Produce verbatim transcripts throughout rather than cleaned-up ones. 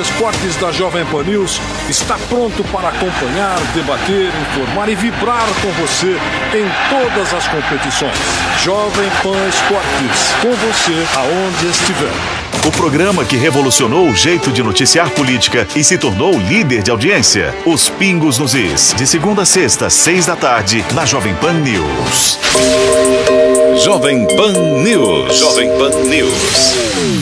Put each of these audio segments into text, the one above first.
esportes da Jovem Pan News está pronto para acompanhar, debater, informar e vibrar com você em todas as competições. Jovem Pan Esportes, com você aonde estiver. O programa que revolucionou o jeito de noticiar política e se tornou líder de audiência. Os Pingos nos Is. De segunda a sexta, seis da tarde, na Jovem Pan News. Jovem Pan News. Jovem Pan News.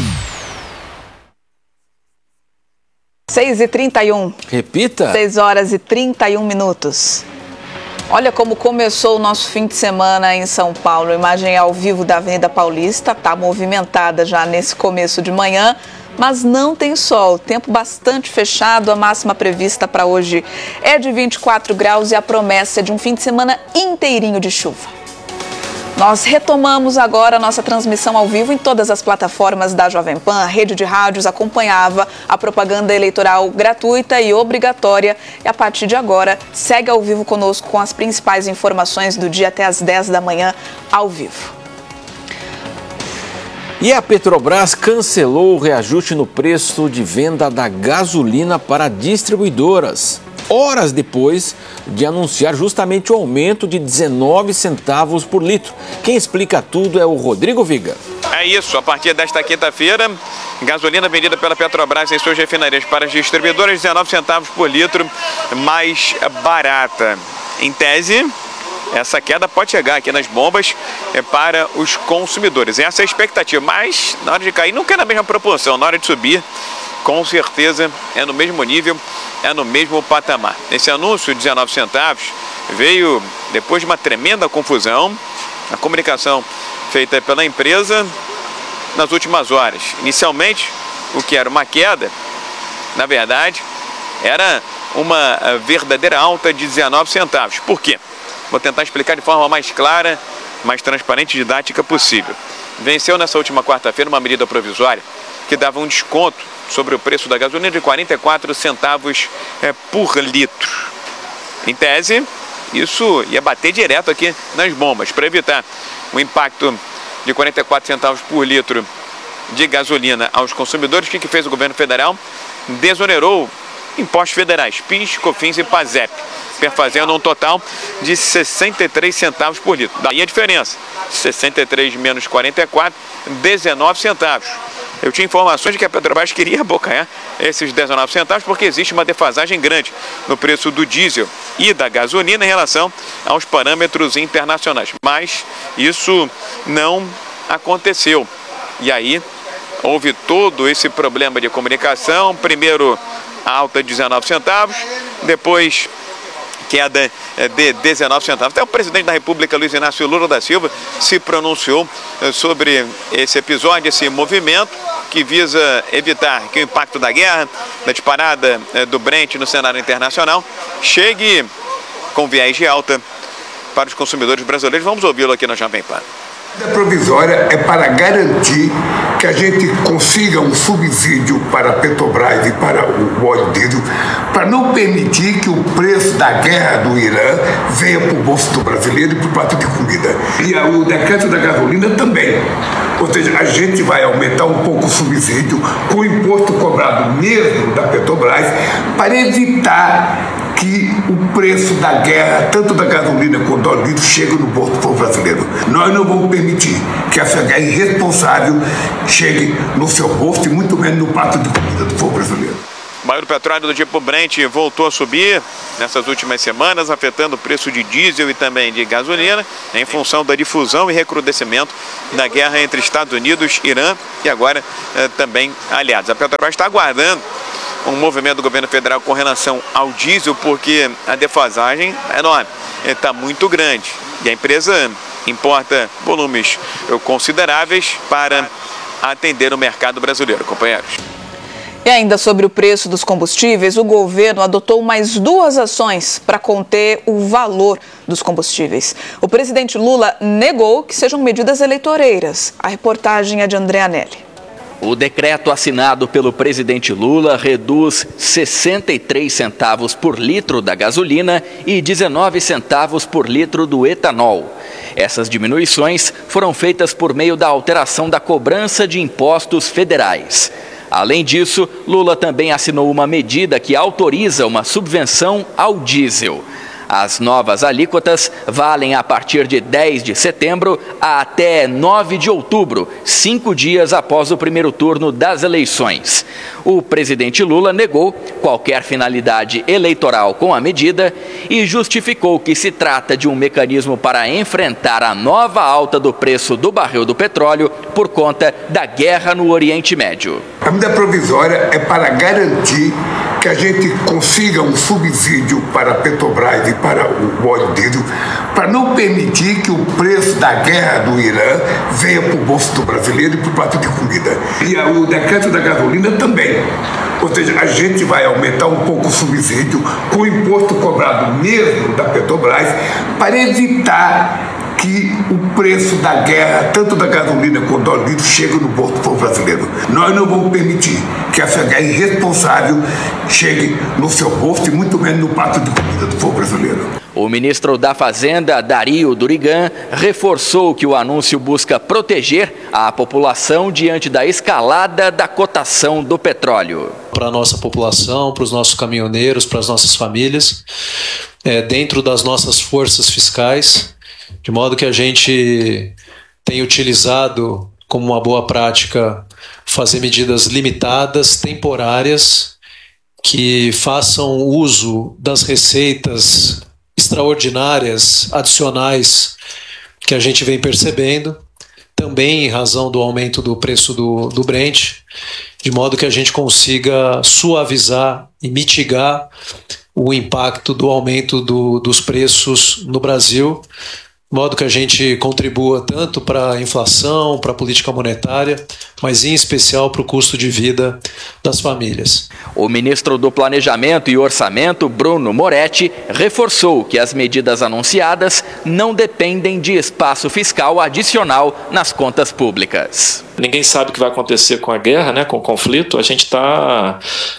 seis e trinta e um. Repita. seis horas e trinta e um minutos. Olha como começou o nosso fim de semana em São Paulo. Imagem ao vivo da Avenida Paulista, está movimentada já nesse começo de manhã, mas não tem sol. Tempo bastante fechado, a máxima prevista para hoje é de vinte e quatro graus e a promessa é de um fim de semana inteirinho de chuva. Nós retomamos agora a nossa transmissão ao vivo em todas as plataformas da Jovem Pan. A rede de rádios acompanhava a propaganda eleitoral gratuita e obrigatória. E a partir de agora, segue ao vivo conosco com as principais informações do dia até às dez da manhã, ao vivo. E a Petrobras cancelou o reajuste no preço de venda da gasolina para distribuidoras, horas depois de anunciar justamente o aumento de dezenove centavos por litro. Quem explica tudo é o Rodrigo Viga. É isso, a partir desta quinta-feira, gasolina vendida pela Petrobras em suas refinarias para as distribuidoras, dezenove centavos por litro mais barata. Em tese, essa queda pode chegar aqui nas bombas é, para os consumidores. Essa é a expectativa, mas na hora de cair não é na mesma proporção, na hora de subir, com certeza é no mesmo nível, é no mesmo patamar. Esse anúncio de dezenove centavos veio depois de uma tremenda confusão, a comunicação feita pela empresa nas últimas horas. Inicialmente, o que era uma queda, na verdade, era uma verdadeira alta de dezenove centavos. Por quê? Vou tentar explicar de forma mais clara, mais transparente e didática possível. Venceu nessa última quarta-feira uma medida provisória que dava um desconto sobre o preço da gasolina de quarenta e quatro centavos é, por litro. Em tese, isso ia bater direto aqui nas bombas, para evitar o impacto de quarenta e quatro centavos por litro de gasolina aos consumidores. O que, que fez o governo federal? Desonerou impostos federais, PIS, COFINS e PASEP, fazendo um total de sessenta e três centavos por litro. Daí a diferença, sessenta e três menos quarenta e quatro, dezenove centavos. Eu tinha informações de que a Petrobras queria abocanhar esses dezenove centavos porque existe uma defasagem grande no preço do diesel e da gasolina em relação aos parâmetros internacionais. Mas isso não aconteceu. E aí houve todo esse problema de comunicação. Primeiro, alta de dezenove centavos, depois queda de dezenove centavos. Até o presidente da República, Luiz Inácio Lula da Silva, se pronunciou sobre esse episódio, esse movimento que visa evitar que o impacto da guerra, da disparada do Brent no cenário internacional, chegue com viés de alta para os consumidores brasileiros. Vamos ouvi-lo aqui na Jovem Pan. A medida provisória é para garantir que a gente consiga um subsídio para a Petrobras e para o óleo diesel, para não permitir que o preço da guerra do Irã venha para o bolso do brasileiro e para o prato de comida. E o decreto da gasolina também. Ou seja, a gente vai aumentar um pouco o subsídio com o imposto cobrado mesmo da Petrobras para evitar que o preço da guerra, tanto da gasolina quanto do óleo diesel, chegue no bolso do povo brasileiro. Nós não vamos permitir que essa guerra irresponsável chegue no seu bolso e muito menos no prato de comida do povo brasileiro. O barril do petróleo do tipo Brent voltou a subir nessas últimas semanas, afetando o preço de diesel e também de gasolina, em função da difusão e recrudescimento da guerra entre Estados Unidos, Irã e agora eh, também aliados. A Petrobras está aguardando um movimento do governo federal com relação ao diesel, porque a defasagem é enorme, está muito grande. E a empresa importa volumes consideráveis para atender o mercado brasileiro, companheiros. E ainda sobre o preço dos combustíveis, o governo adotou mais duas ações para conter o valor dos combustíveis. O presidente Lula negou que sejam medidas eleitoreiras. A reportagem é de André Anelli. O decreto assinado pelo presidente Lula reduz sessenta e três centavos por litro da gasolina e dezenove centavos por litro do etanol. Essas diminuições foram feitas por meio da alteração da cobrança de impostos federais. Além disso, Lula também assinou uma medida que autoriza uma subvenção ao diesel. As novas alíquotas valem a partir de dez de setembro até nove de outubro, cinco dias após o primeiro turno das eleições. O presidente Lula negou qualquer finalidade eleitoral com a medida e justificou que se trata de um mecanismo para enfrentar a nova alta do preço do barril do petróleo por conta da guerra no Oriente Médio. A medida provisória é para garantir que a gente consiga um subsídio para a Petrobras e para o óleo diesel, para não permitir que o preço da guerra do Irã venha para o bolso do brasileiro e para o prato de comida. E o decreto da gasolina também. Ou seja, a gente vai aumentar um pouco o subsídio com o imposto cobrado mesmo da Petrobras para evitar que o preço da guerra, tanto da gasolina quanto do óleo diesel, chegue no bolso do povo brasileiro. Nós não vamos permitir que essa guerra irresponsável chegue no seu bolso e muito menos no prato de comida do povo brasileiro. O ministro da Fazenda, Dario Durigan, reforçou que o anúncio busca proteger a população diante da escalada da cotação do petróleo. Para a nossa população, para os nossos caminhoneiros, para as nossas famílias, é, dentro das nossas forças fiscais, de modo que a gente tem utilizado como uma boa prática fazer medidas limitadas, temporárias, que façam uso das receitas extraordinárias, adicionais, que a gente vem percebendo, também em razão do aumento do preço do, do Brent, de modo que a gente consiga suavizar e mitigar o impacto do aumento do, dos preços no Brasil, de modo que a gente contribua tanto para a inflação, para a política monetária, mas em especial para o custo de vida das famílias. O ministro do Planejamento e Orçamento, Bruno Moretti, reforçou que as medidas anunciadas não dependem de espaço fiscal adicional nas contas públicas. Ninguém sabe o que vai acontecer com a guerra, né, com o conflito. A gente está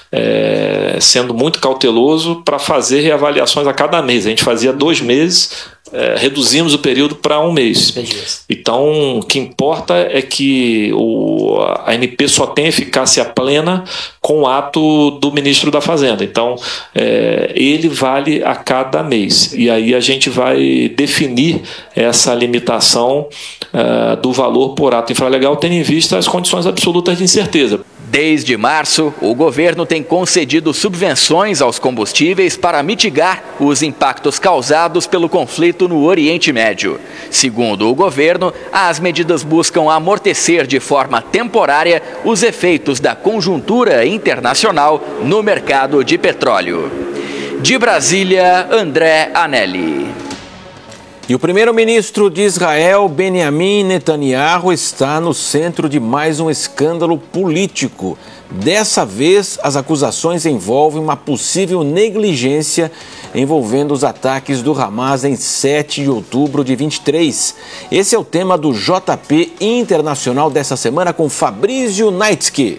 é, sendo muito cauteloso para fazer reavaliações a cada mês. A gente fazia dois meses, é, reduzimos o período para um mês. Então, o que importa é que o, a M P só tem eficácia plena com o ato do ministro da Fazenda. Então, é, ele vale a cada mês. E aí a gente vai definir essa limitação é, do valor por ato infralegal, tendo em vista as condições absolutas de incerteza. Desde março, o governo tem concedido subvenções aos combustíveis para mitigar os impactos causados pelo conflito no Oriente Médio. Segundo o governo, as medidas buscam amortecer de forma temporária os efeitos da conjuntura internacional no mercado de petróleo. De Brasília, André Anelli. E o primeiro-ministro de Israel, Benjamin Netanyahu, está no centro de mais um escândalo político. Dessa vez, as acusações envolvem uma possível negligência envolvendo os ataques do Hamas em sete de outubro de vinte e três. Esse é o tema do J P Internacional dessa semana com Fabrício Naitsky.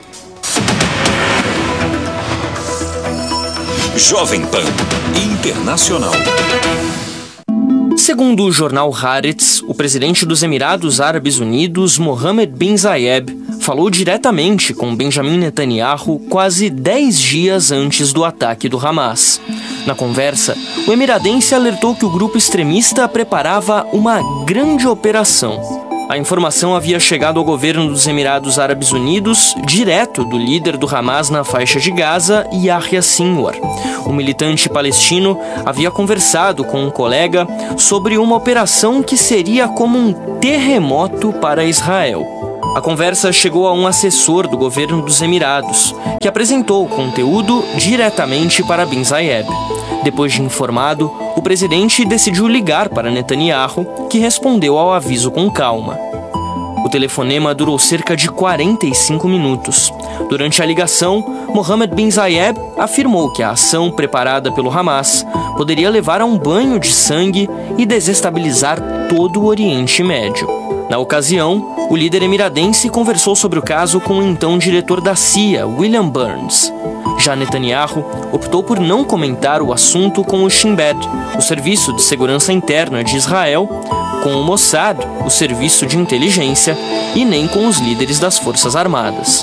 Jovem Pan Internacional. Segundo o jornal Haaretz, o presidente dos Emirados Árabes Unidos, Mohammed bin Zayed, falou diretamente com Benjamin Netanyahu quase dez dias antes do ataque do Hamas. Na conversa, o emiradense alertou que o grupo extremista preparava uma grande operação. A informação havia chegado ao governo dos Emirados Árabes Unidos, direto do líder do Hamas na faixa de Gaza, Yahya Sinwar. O militante palestino havia conversado com um colega sobre uma operação que seria como um terremoto para Israel. A conversa chegou a um assessor do governo dos Emirados, que apresentou o conteúdo diretamente para bin Zayed. Depois de informado, o presidente decidiu ligar para Netanyahu, que respondeu ao aviso com calma. O telefonema durou cerca de quarenta e cinco minutos. Durante a ligação, Mohammed bin Zayed afirmou que a ação preparada pelo Hamas poderia levar a um banho de sangue e desestabilizar todo o Oriente Médio. Na ocasião, o líder emiradense conversou sobre o caso com o então diretor da C I A, William Burns. Já Netanyahu optou por não comentar o assunto com o Shin Bet, o Serviço de Segurança Interna de Israel, com o Mossad, o Serviço de Inteligência, e nem com os líderes das Forças Armadas.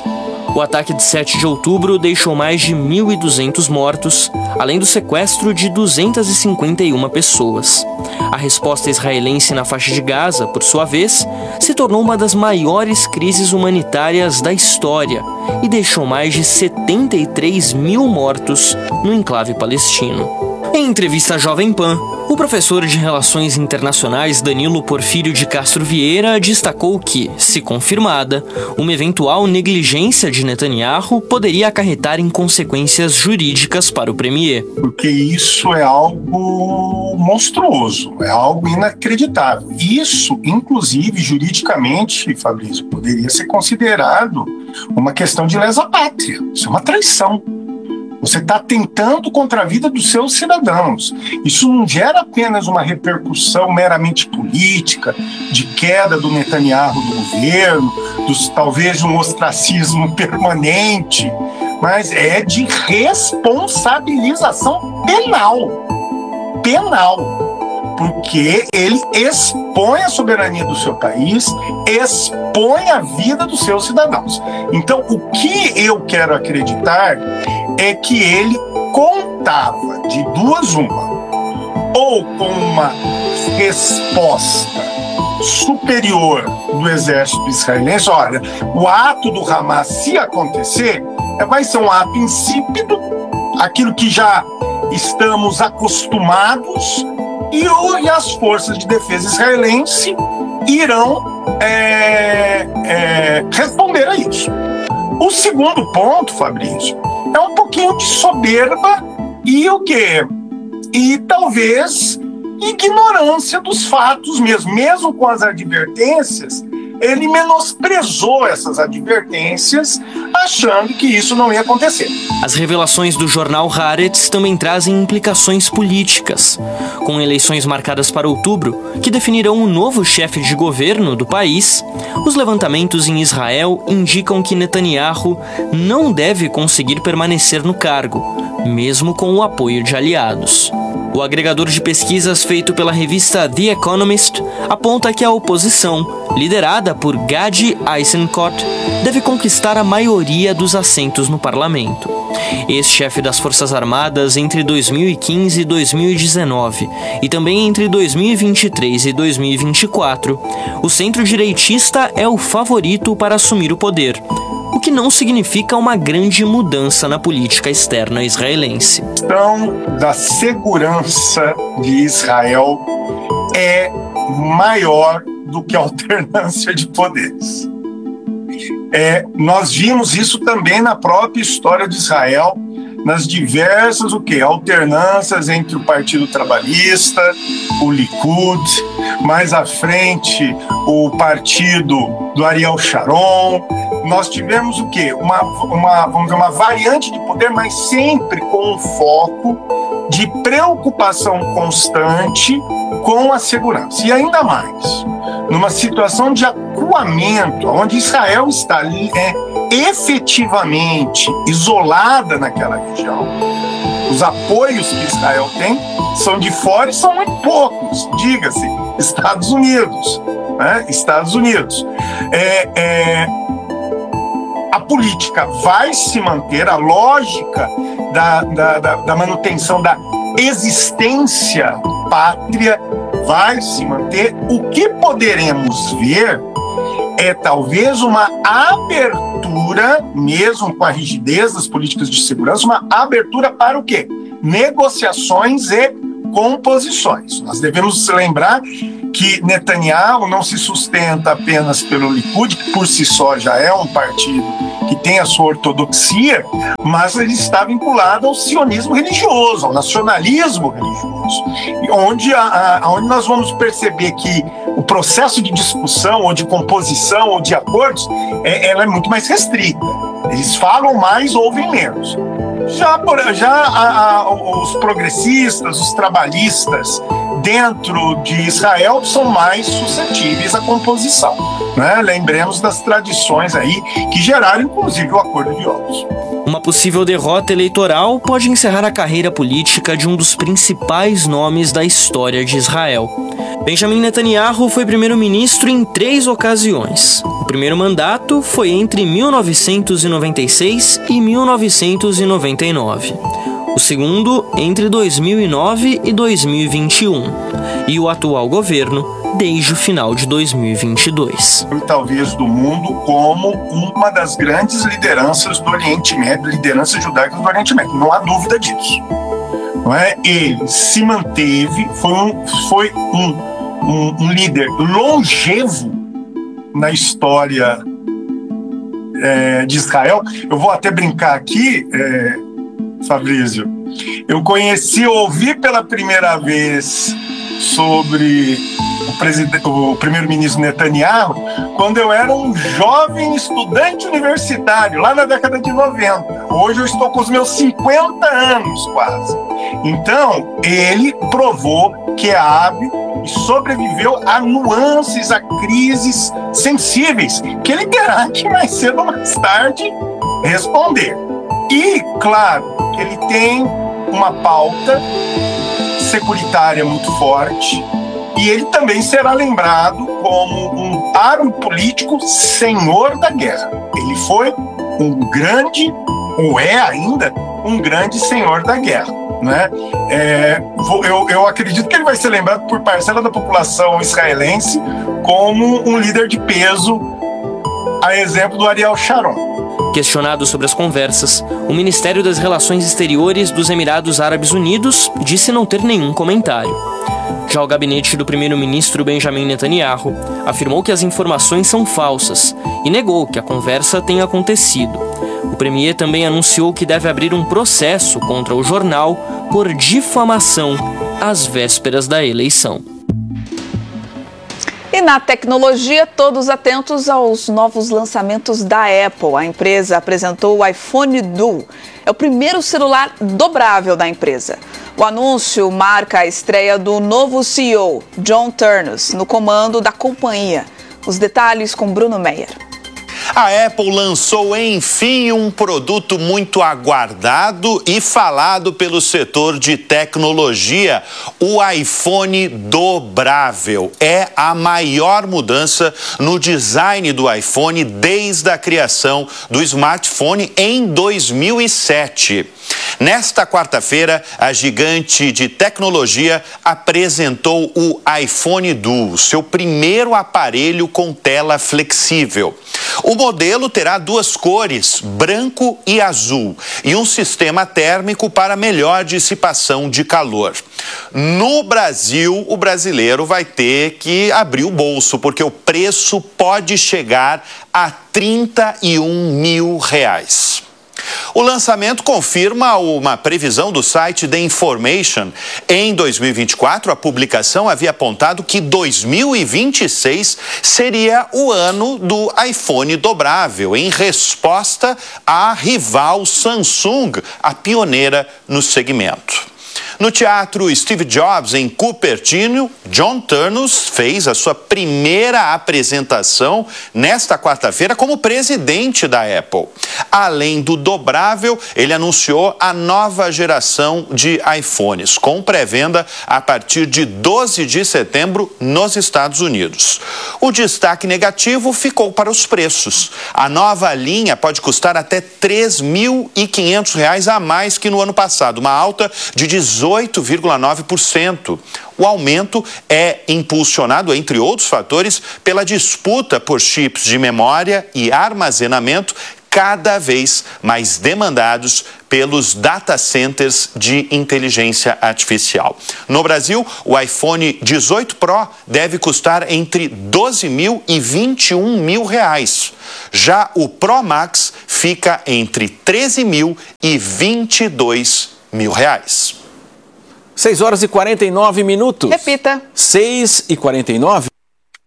O ataque de sete de outubro deixou mais de mil e duzentos mortos, além do sequestro de duzentas e cinquenta e uma pessoas. A resposta israelense na faixa de Gaza, por sua vez, se tornou uma das maiores crises humanitárias da história e deixou mais de setenta e três mil mortos no enclave palestino. Em entrevista à Jovem Pan, o professor de Relações Internacionais Danilo Porfírio de Castro Vieira destacou que, se confirmada, uma eventual negligência de Netanyahu poderia acarretar em consequências jurídicas para o premier. Porque isso é algo monstruoso, é algo inacreditável. Isso, inclusive, juridicamente, Fabrício, poderia ser considerado uma questão de lesa pátria. Isso é uma traição. Você está atentando contra a vida dos seus cidadãos. Isso não gera apenas uma repercussão meramente política, de queda do Netanyahu do governo, dos, talvez um ostracismo permanente, mas é de responsabilização penal. Penal. Porque ele expõe a soberania do seu país, expõe a vida dos seus cidadãos. Então, o que eu quero acreditar é que ele contava de duas uma, ou com uma resposta superior do exército israelense. Olha, o ato do Hamas, se acontecer, vai ser um ato insípido, aquilo que já estamos acostumados, e, o, e as forças de defesa israelense irão é, é, responder a isso. O segundo ponto, Fabrício, é um pouquinho de soberba e o quê? E talvez ignorância dos fatos mesmo. Mesmo com as advertências, ele menosprezou essas advertências, achando que isso não ia acontecer. As revelações do jornal Haaretz também trazem implicações políticas. Com eleições marcadas para outubro, que definirão o novo chefe de governo do país, os levantamentos em Israel indicam que Netanyahu não deve conseguir permanecer no cargo, mesmo com o apoio de aliados. O agregador de pesquisas feito pela revista The Economist aponta que a oposição, liderada por Gadi Eisenkot, deve conquistar a maioria dos assentos no parlamento. Ex-chefe das Forças Armadas entre dois mil e quinze e dois mil e dezenove e também entre dois mil e vinte e três e dois mil e vinte e quatro, o centro-direitista é o favorito para assumir o poder, o que não significa uma grande mudança na política externa israelense. A questão da segurança de Israel é maior do que a alternância de poderes. É, nós vimos isso também na própria história de Israel, nas diversas o quê? alternâncias entre o Partido Trabalhista, o Likud, mais à frente o partido do Ariel Sharon. Nós tivemos o quê? Uma, uma, vamos dizer, uma variante de poder, mas sempre com um foco de preocupação constante com a segurança. E ainda mais, numa situação de acuamento, onde Israel está é, efetivamente isolada naquela região, os apoios que Israel tem são de fora e são muito poucos, diga-se, Estados Unidos, né? Estados Unidos. É, é, a política vai se manter, a lógica da, da, da, da manutenção da existência pátria vai se manter. O que poderemos ver é talvez uma abertura, mesmo com a rigidez das políticas de segurança, uma abertura para o quê? Negociações e composições. Nós devemos lembrar que Netanyahu não se sustenta apenas pelo Likud, que por si só já é um partido que tem a sua ortodoxia, mas ele está vinculado ao sionismo religioso, ao nacionalismo religioso, onde, a, a, onde nós vamos perceber que o processo de discussão, ou de composição, ou de acordos, é, ela é muito mais restrita. Eles falam mais, ouvem menos. Já, já a, a, os progressistas, os trabalhistas dentro de Israel são mais suscetíveis à composição, né? Lembremos das tradições aí que geraram, inclusive, o Acordo de Oslo. Uma possível derrota eleitoral pode encerrar a carreira política de um dos principais nomes da história de Israel. Benjamin Netanyahu foi primeiro-ministro em três ocasiões. O primeiro mandato foi entre mil novecentos e noventa e seis e mil novecentos e noventa e nove. O segundo, entre dois mil e nove e dois mil e vinte e um. E o atual governo, desde o final de dois mil e vinte e dois. Talvez do mundo como uma das grandes lideranças do Oriente Médio, lideranças judaicas do Oriente Médio, não há dúvida disso. Não é? Ele se manteve, foi um, foi um, um, um líder longevo na história é, de Israel. Eu vou até brincar aqui, é, Fabrício, eu conheci, ouvi pela primeira vez sobre o, presidente, o primeiro-ministro Netanyahu quando eu era um jovem estudante universitário, lá na década de noventa. Hoje eu estou com os meus cinquenta anos quase. Então, ele provou que é hábil e sobreviveu a nuances, a crises sensíveis, que ele terá que mais cedo ou mais tarde responder. E, claro, ele tem uma pauta securitária muito forte e ele também será lembrado como um hábil político senhor da guerra. Ele foi um grande, ou é ainda, um grande senhor da guerra, né? É, eu, eu acredito que ele vai ser lembrado por parcela da população israelense como um líder de peso, a exemplo do Ariel Sharon. Questionado sobre as conversas, o Ministério das Relações Exteriores dos Emirados Árabes Unidos disse não ter nenhum comentário. Já o gabinete do primeiro-ministro Benjamin Netanyahu afirmou que as informações são falsas e negou que a conversa tenha acontecido. O premier também anunciou que deve abrir um processo contra o jornal por difamação às vésperas da eleição. E na tecnologia, todos atentos aos novos lançamentos da Apple. A empresa apresentou o iPhone Duo. É o primeiro celular dobrável da empresa. O anúncio marca a estreia do novo C E O, John Ternus, no comando da companhia. Os detalhes com Bruno Meyer. A Apple lançou, enfim, um produto muito aguardado e falado pelo setor de tecnologia, o iPhone dobrável. É a maior mudança no design do iPhone desde a criação do smartphone em dois mil e sete. Nesta quarta-feira, a gigante de tecnologia apresentou o iPhone Duo, seu primeiro aparelho com tela flexível. O modelo terá duas cores, branco e azul, e um sistema térmico para melhor dissipação de calor. No Brasil, o brasileiro vai ter que abrir o bolso, porque o preço pode chegar a trinta e um mil reais. O lançamento confirma uma previsão do site The Information. Em dois mil e vinte e quatro, a publicação havia apontado que dois mil e vinte e seis seria o ano do iPhone dobrável, em resposta à rival Samsung, a pioneira no segmento. No teatro Steve Jobs, em Cupertino, John Ternus fez a sua primeira apresentação nesta quarta-feira como presidente da Apple. Além do dobrável, ele anunciou a nova geração de iPhones, com pré-venda a partir de doze de setembro nos Estados Unidos. O destaque negativo ficou para os preços. A nova linha pode custar até três mil e quinhentos reais a mais que no ano passado, uma alta de dezoito vírgula nove por cento. O aumento é impulsionado, entre outros fatores, pela disputa por chips de memória e armazenamento cada vez mais demandados pelos data centers de inteligência artificial. No Brasil, o iPhone dezoito Pro deve custar entre doze mil e vinte e um mil reais. Já o Pro Max fica entre treze mil e vinte e dois mil reais. seis horas e quarenta e nove minutos. Repita. seis e quarenta e nove.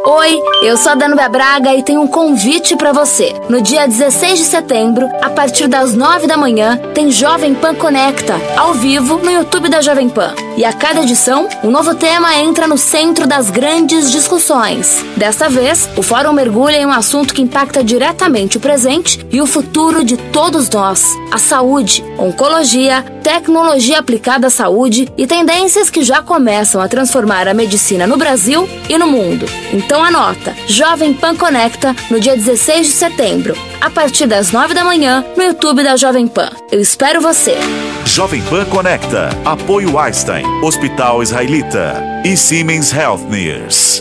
Oi, eu sou a Danúbia Braga e tenho um convite pra você. No dia dezesseis de setembro, a partir das nove da manhã, tem Jovem Pan Conecta, ao vivo no YouTube da Jovem Pan. E a cada edição, um novo tema entra no centro das grandes discussões. Desta vez, o fórum mergulha em um assunto que impacta diretamente o presente e o futuro de todos nós: a saúde, oncologia, tecnologia aplicada à saúde e tendências que já começam a transformar a medicina no Brasil e no mundo. Então anota, Jovem Pan Conecta no dia dezesseis de setembro, a partir das nove da manhã, no YouTube da Jovem Pan. Eu espero você! Jovem Pan Conecta. Apoio Einstein, Hospital Israelita e Siemens Healthineers.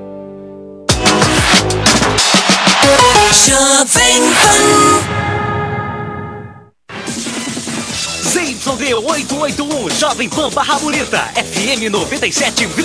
Jovem Pan. Z Y D oitocentos e oitenta e um, Jovem Pan Barra Bonita, F M noventa e sete vírgula